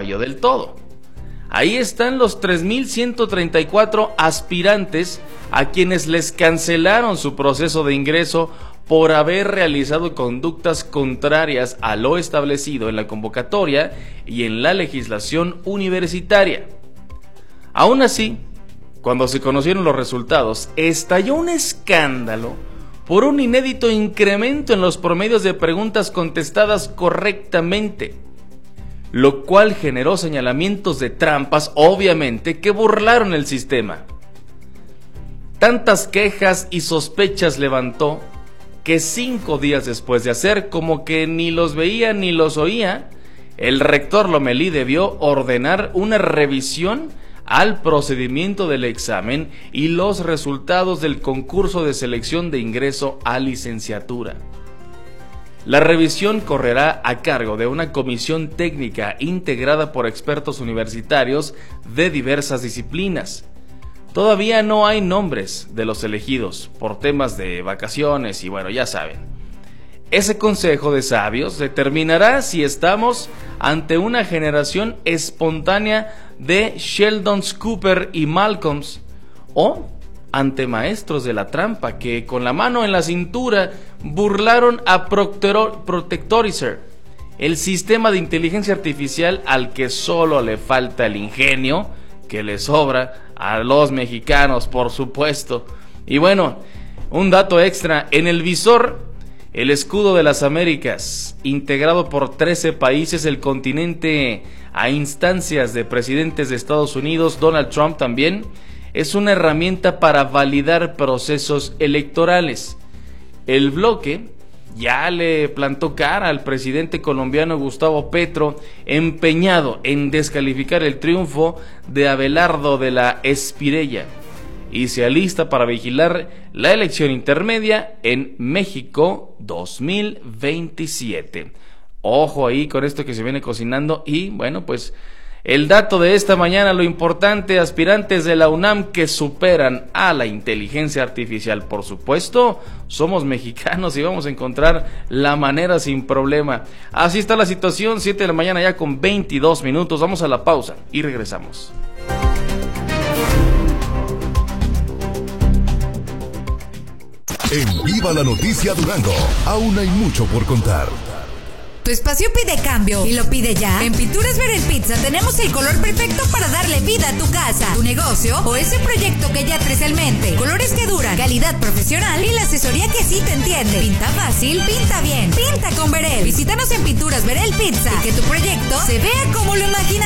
falló del todo. Ahí están los 3.134 aspirantes a quienes les cancelaron su proceso de ingreso por haber realizado conductas contrarias a lo establecido en la convocatoria y en la legislación universitaria. Aún así, cuando se conocieron los resultados, estalló un escándalo por un inédito incremento en los promedios de preguntas contestadas correctamente, lo cual generó señalamientos de trampas, obviamente, que burlaron el sistema. Tantas quejas y sospechas levantó que 5 días después de hacer como que ni los veía ni los oía, el rector Lomelí debió ordenar una revisión al procedimiento del examen y los resultados del concurso de selección de ingreso a licenciatura. La revisión correrá a cargo de una comisión técnica integrada por expertos universitarios de diversas disciplinas. Todavía no hay nombres de los elegidos por temas de vacaciones y bueno, ya saben. Ese consejo de sabios determinará si estamos ante una generación espontánea de Sheldons Cooper y Malcolms o ante maestros de la trampa que con la mano en la cintura burlaron a Protectorizer, el sistema de inteligencia artificial al que solo le falta el ingenio que le sobra a los mexicanos, por supuesto. Y bueno, un dato extra, en el visor, el escudo de las Américas, integrado por 13 países, el continente a instancias de presidentes de Estados Unidos, Donald Trump también, es una herramienta para validar procesos electorales. El bloque ya le plantó cara al presidente colombiano Gustavo Petro, empeñado en descalificar el triunfo de Abelardo de la Espriella, y se alista para vigilar la elección intermedia en México 2027. Ojo ahí con esto que se viene cocinando. Y bueno, pues el dato de esta mañana, lo importante: aspirantes de la UNAM que superan a la inteligencia artificial. Por supuesto, somos mexicanos y vamos a encontrar la manera sin problema. Así está la situación, 7 de la mañana ya con 22 minutos. Vamos a la pausa y regresamos. En Viva la Noticia Durango, aún hay mucho por contar. Tu espacio pide cambio y lo pide ya. En Pinturas Verel Pizza tenemos el color perfecto para darle vida a tu casa, tu negocio o ese proyecto que ya traes en mente. Colores que duran, calidad profesional y la asesoría que sí te entiende. Pinta fácil, pinta bien, pinta con Verel. Visítanos en Pinturas Verel Pizza y que tu proyecto se vea como lo imaginas.